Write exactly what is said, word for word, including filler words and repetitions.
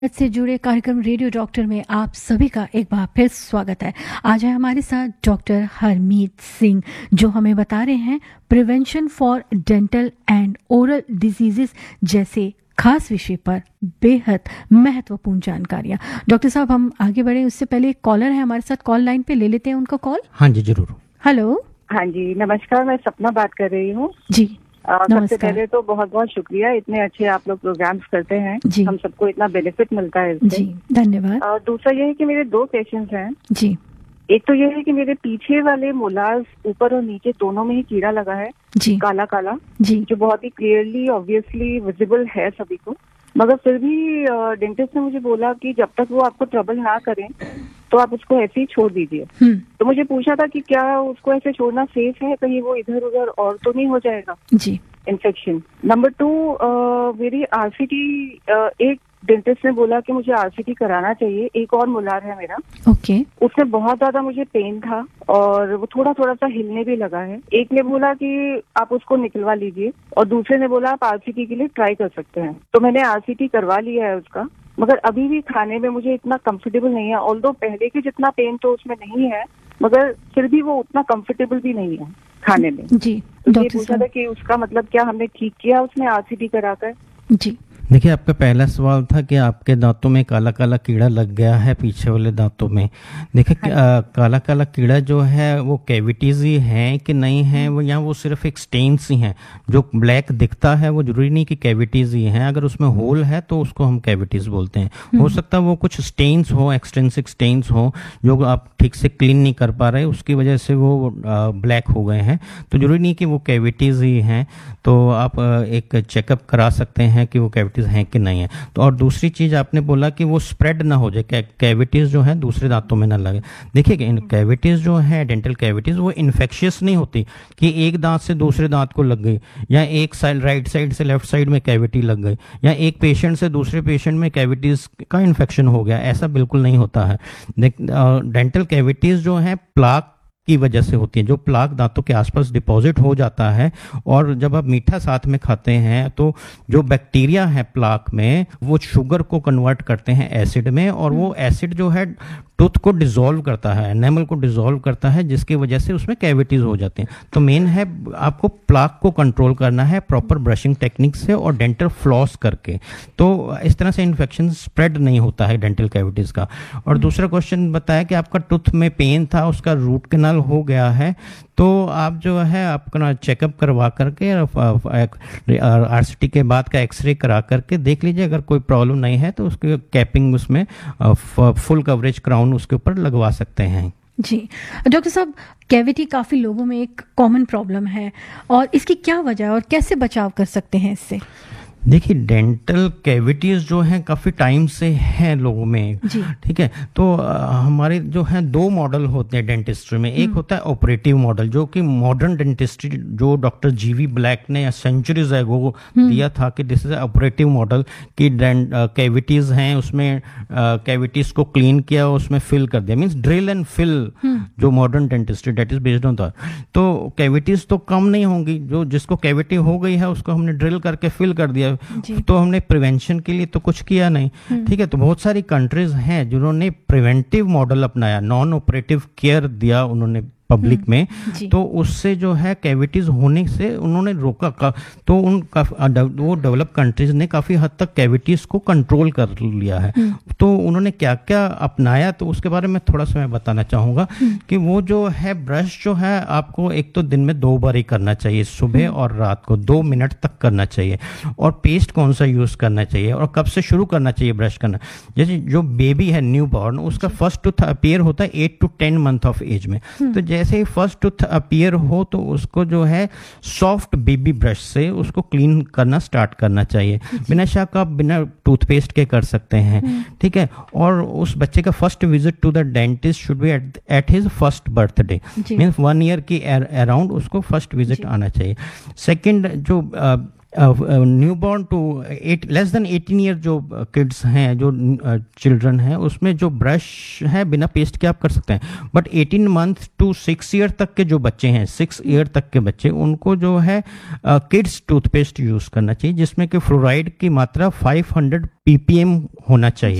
से जुड़े कार्यक्रम रेडियो डॉक्टर में आप सभी का एक बार फिर स्वागत है। आज है हमारे साथ डॉक्टर हरमीत सिंह, जो हमें बता रहे हैं prevention for dental and oral diseases जैसे खास विषय पर बेहद महत्वपूर्ण जानकारियां। डॉक्टर साहब, हम आगे बढ़े उससे पहले एक कॉलर है हमारे साथ कॉल लाइन पे, ले लेते हैं उनका कॉल। हाँ जी, जरूर। हेलो। हाँ जी, नमस्कार, मैं सपना बात कर रही हूँ जी। सबसे पहले तो बहुत बहुत शुक्रिया, इतने अच्छे आप लोग प्रोग्राम्स करते हैं, हम सबको इतना बेनिफिट मिलता है इससे। जी, धन्यवाद। और दूसरा ये है कि मेरे दो पेशेंट्स हैं जी। एक तो ये है कि मेरे पीछे वाले मोलार्स ऊपर और नीचे दोनों में ही कीड़ा लगा है जी। काला काला जी। जो बहुत ही क्लियरली ऑब्वियसली विजिबल है सभी को, मगर फिर भी डेंटिस्ट ने मुझे बोला कि जब तक वो आपको ट्रबल ना करें तो आप उसको ऐसे ही छोड़ दीजिए। तो मुझे पूछा था कि क्या उसको ऐसे छोड़ना सेफ है, कहीं वो इधर उधर और तो नहीं हो जाएगा जी इन्फेक्शन। नंबर टू, मेरी आरसीटी, एक डेंटिस्ट ने बोला कि मुझे आरसीटी कराना चाहिए। एक और मोलार है मेरा, ओके okay. उसमें बहुत ज्यादा मुझे पेन था और वो थोड़ा थोड़ा सा हिलने भी लगा है। एक ने बोला कि आप उसको निकलवा लीजिए और दूसरे ने बोला आप आरसीटी के लिए ट्राई कर सकते हैं। तो मैंने आरसीटी करवा लिया है उसका, मगर अभी भी खाने में मुझे इतना कंफर्टेबल नहीं है। ऑल्दो पहले के जितना पेन तो उसमें नहीं है, मगर फिर भी वो उतना कंफर्टेबल भी नहीं है खाने में। जी। तो ये पूछा था कि उसका मतलब क्या हमने ठीक किया उसमें आरसीटी कराकर? जी। देखिए, आपका पहला सवाल था कि आपके दांतों में काला काला कीड़ा लग गया है पीछे वाले दांतों में। देखिए, हाँ। काला काला कीड़ा जो है वो कैविटीज ही है कि नहीं है, वो या वो सिर्फ एक स्टेन्स ही हैं। जो ब्लैक दिखता है वो जरूरी नहीं कि कैविटीज ही हैं। अगर उसमें होल है तो उसको हम कैविटीज बोलते हैं। हो सकता है वो कुछ स्टेन्स हो, एक्सटेंसिक स्टेन्स हो, जो आप ठीक से क्लीन नहीं कर पा रहे, उसकी वजह से वो ब्लैक हो गए हैं। तो जरूरी नहीं कि वो कैविटीज ही हैं। तो आप एक चेकअप करा सकते हैं कि वो कैविटीज हैं कि नहीं है। तो और दूसरी चीज आपने बोला कि वो स्प्रेड ना हो जाए, कैविटीज जो है दूसरे दांतों में ना लगे। देखिए, इन कैविटीज जो है, डेंटल कैविटीज, वो इन्फेक्शियस नहीं होती कि एक दांत से दूसरे दांत को लग गई, या एक साइड राइट साइड से लेफ्ट साइड में कैविटी लग गई, या एक पेशेंट से दूसरे पेशेंट में कैविटीज का इन्फेक्शन हो गया। ऐसा बिल्कुल नहीं होता है। डेंटल कैविटीज जो है प्लाक की वजह से होती है, जो प्लाक दांतों के आसपास डिपॉजिट हो जाता है। और जब आप मीठा साथ में खाते हैं तो जो बैक्टीरिया है प्लाक में, वो शुगर को कन्वर्ट करते हैं एसिड में, और वो एसिड जो है टूथ को डिसॉल्व करता है, एनेमल को डिसॉल्व करता है, जिसकी वजह से उसमें कैविटीज हो जाते हैं। तो मेन है आपको प्लाक को कंट्रोल करना है प्रॉपर ब्रशिंग टेक्निक से और डेंटल फ्लॉस करके। तो इस तरह से इन्फेक्शन स्प्रेड नहीं होता है डेंटल कैविटीज का। और दूसरा क्वेश्चन बताया कि आपका टूथ में पेन था, उसका रूट कैनाल हो गया है, तो आप जो है अपना चेकअप करवा करके आरसीटी के बाद का एक्सरे करा करके देख लीजिए। अगर कोई प्रॉब्लम नहीं है तो उसकी कैपिंग उसमें फुल कवरेज क्राउन उसके ऊपर लगवा सकते हैं। जी। डॉक्टर साहब, कैविटी काफी लोगों में एक कॉमन प्रॉब्लम है, और इसकी क्या वजह है और कैसे बचाव कर सकते हैं इससे? देखिए, डेंटल कैविटीज जो हैं काफ़ी टाइम से हैं लोगों में, ठीक है। तो आ, हमारे जो हैं दो मॉडल होते हैं डेंटिस्ट्री में। एक होता है ऑपरेटिव मॉडल, जो कि मॉडर्न डेंटिस्ट्री जो डॉक्टर जीवी ब्लैक ने सेंचुरीज एगो दिया था कि दिस इज ऑपरेटिव मॉडल, कि कैविटीज हैं उसमें कैविटीज को क्लीन किया, उसमें फिल कर दिया, मीन्स ड्रिल एंड फिल। जो modern dentistry date is based on that. तो कैविटीज तो कम नहीं होंगी, जो जिसको कैविटी हो गई है उसको हमने ड्रिल करके फिल कर दिया। तो हमने प्रिवेंशन के लिए तो कुछ किया नहीं, ठीक है। तो बहुत सारी कंट्रीज हैं जिन्होंने प्रिवेंटिव मॉडल अपनाया, नॉन ऑपरेटिव केयर दिया उन्होंने पब्लिक में। तो उससे जो है कैविटीज होने से उन्होंने रोका का, तो उन वो डेवलप कंट्रीज ने काफी हद तक कैविटीज को कंट्रोल कर लिया है। तो उन्होंने क्या क्या अपनाया, तो उसके बारे में थोड़ा सा मैं बताना चाहूंगा कि वो जो है ब्रश जो है आपको एक तो दिन में दो बार ही करना चाहिए, सुबह और रात को दो मिनट तक करना चाहिए। और पेस्ट कौन सा यूज करना चाहिए और कब से शुरू करना चाहिए ब्रश करना? जैसे जो बेबी है न्यू बॉर्न, उसका फर्स्ट टूथ अपीयर होता है eight to ten month of as में। तो जैसे ही फर्स्ट टूथ अपीयर हो तो उसको जो है सॉफ्ट बेबी ब्रश से उसको क्लीन करना स्टार्ट करना चाहिए। बिना शक आप बिना टूथपेस्ट के कर सकते हैं, ठीक है। और उस बच्चे का first visit to the dentist should be at his first birthday, means one year की अराउंड उसको फर्स्ट विजिट आना चाहिए। सेकंड, जो new born to eight less than eighteen year जो किड्स हैं, जो चिल्ड्रन हैं, उसमें जो ब्रश है बिना पेस्ट के आप कर सकते हैं। But eighteen month to six year तक के जो बच्चे हैं, सिक्स ईयर तक के बच्चे, उनको जो है किड्स टूथपेस्ट यूज करना चाहिए जिसमें कि फ्लोराइड की मात्रा फाइव हंड्रेड पीपीएम होना चाहिए।